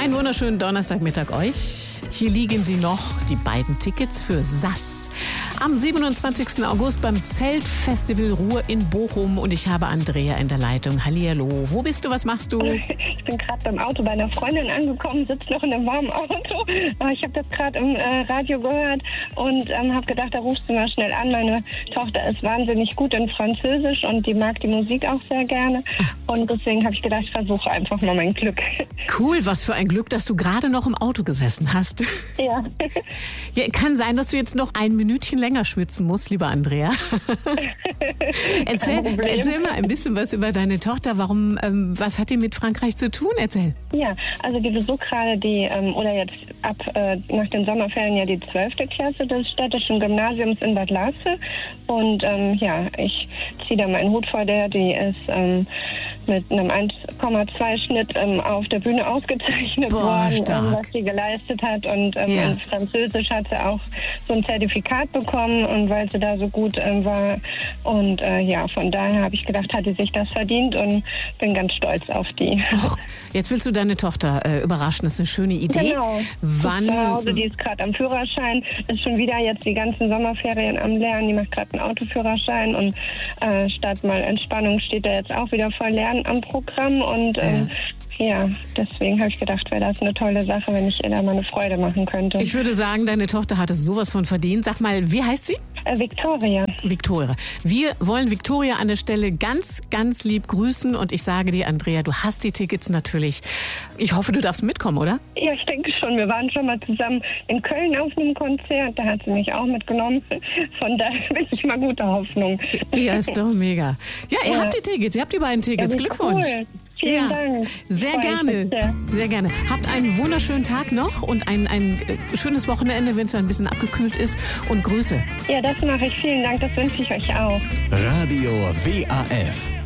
Einen wunderschönen Donnerstagmittag euch. Hier liegen sie noch, die beiden Tickets für SAS. Am 27. August beim Zeltfestival Ruhr in Bochum. Und ich habe Andrea in der Leitung. Hallihallo. Wo bist du? Was machst du? Ich bin gerade beim Auto bei einer Freundin angekommen, sitze noch in einem warmen Auto. Ich habe das gerade im Radio gehört und habe gedacht, da rufst du mal schnell an. Meine Tochter ist wahnsinnig gut in Französisch und die mag die Musik auch sehr gerne. Und deswegen habe ich gedacht, ich versuche einfach mal mein Glück. Cool, was für ein Glück, dass du gerade noch im Auto gesessen hast. Ja. Ja, kann sein, dass du jetzt noch ein Minütchen länger schwitzen musst, liebe Andrea. Erzähl mal ein bisschen was über deine Tochter. Warum, was hat die mit Frankreich zu tun? Erzähl. Ja, also die besucht gerade oder jetzt ab nach den Sommerferien ja die 12. Klasse des städtischen Gymnasiums in Bad Lasse. Und ich ziehe da meinen Hut vor der, die ist mit einem 1,2 Schnitt auf der Bühne ausgezeichnet worden, was sie geleistet hat. Und in Französisch hat sie auch so ein Zertifikat bekommen, und weil sie da so gut war. Und von daher habe ich gedacht, hat sie sich das verdient und bin ganz stolz auf die. Jetzt willst du deine Tochter überraschen. Das ist eine schöne Idee. Genau. Wann? Zu Hause, die ist gerade am Führerschein, ist schon wieder jetzt die ganzen Sommerferien am Lernen. Die macht gerade einen Autoführerschein und statt mal Entspannung steht da jetzt auch wieder voll Lernen am Programm. Und deswegen habe ich gedacht, wäre das eine tolle Sache, wenn ich ihr da mal eine Freude machen könnte. Ich würde sagen, deine Tochter hat es sowas von verdient. Sag mal, wie heißt sie? Victoria. Victoria. Wir wollen Victoria an der Stelle ganz, ganz lieb grüßen. Und ich sage dir, Andrea, du hast die Tickets natürlich. Ich hoffe, du darfst mitkommen, oder? Ja, ich denke schon. Wir waren schon mal zusammen in Köln auf einem Konzert. Da hat sie mich auch mitgenommen. Von daher bin ich mal guter Hoffnung. Ja, ist doch mega. Ja, ihr habt die Tickets. Ihr habt die beiden Tickets. Ja, Glückwunsch. Cool. Vielen Dank. Sehr gerne. Sehr gerne. Habt einen wunderschönen Tag noch und ein schönes Wochenende, wenn es ein bisschen abgekühlt ist. Und Grüße. Ja, das mache ich. Vielen Dank. Das wünsche ich euch auch. Radio WAF.